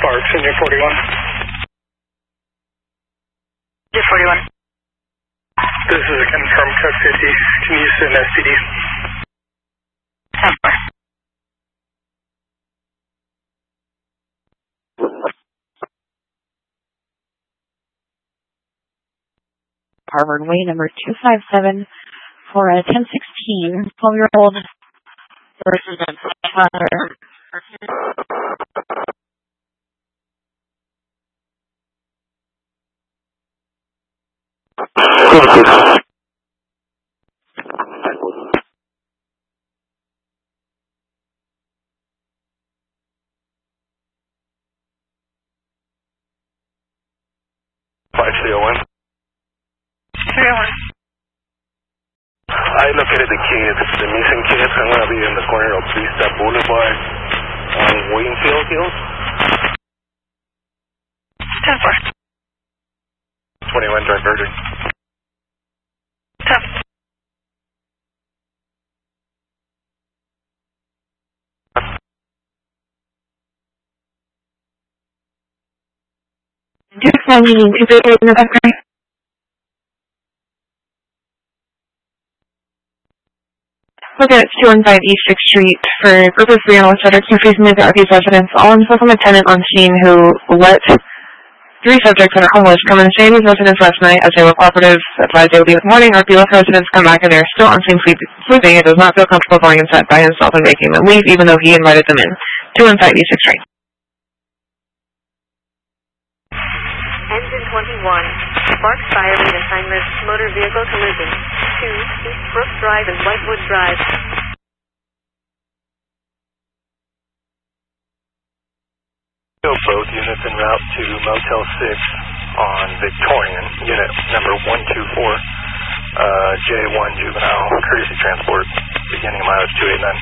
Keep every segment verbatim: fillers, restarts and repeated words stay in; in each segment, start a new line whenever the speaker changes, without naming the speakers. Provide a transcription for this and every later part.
Sparks in your forty-one.
Your forty-one.
This is a confirmed code fifty. Can you send S P D?
ten four.
Harvard Way, number two five seven, for a ten sixteen, twelve-year-old resident.
five three oh one.
three oh one.
I located the kids, the missing kids. I'm going to be in the corner of Vista Boulevard on Wingfield Hills.
ten four.
twenty-one Diverter.
ten.
Just finding two people in the background. Look at two one five East sixth Street for group of three on West Frederick, facing the R P's residence. All info from a tenant on scene who let three subjects that are homeless come and stay in his residence last night as they were cooperative. Advised they will be with morning. R P left residents come back and they're still on scene sleep, sleeping. It does not feel comfortable going inside by himself and making them leave, even though he invited them in. two one five East sixth Street.
Engine twenty-one. Sparks fire lead assignment. Motor vehicle collision. two East Brook Drive and Whitewood Drive.
Both units en route to Motel six on Victorian, unit number one two four, uh, J one juvenile courtesy transport, beginning mileage two eighty-nine.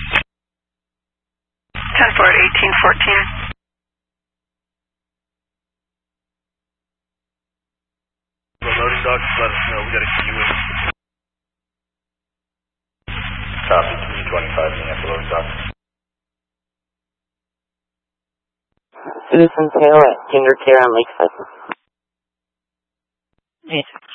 ten four at eighteen fourteen.
The loading dock, just let us know, we got a queue in. Copy, two twenty-five, at the loading dock.
Citizen Tail at Kinder Care on Lakeside.
Yes.